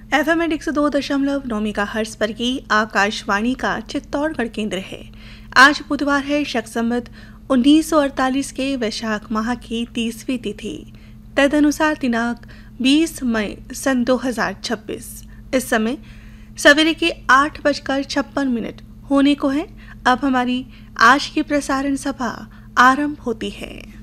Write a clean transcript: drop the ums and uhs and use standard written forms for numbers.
FM 102.9 megahertz पर की आकाशवाणी का चित्तौड़गढ़ केंद्र है। आज बुधवार है, शक संवत 1948 के वैशाख माह की 30वीं तिथि, तदनुसार दिनांक 20 मई सन 2026। इस समय सवेरे के 8:56 होने को है। अब हमारी आज की प्रसारण सभा आरंभ होती है।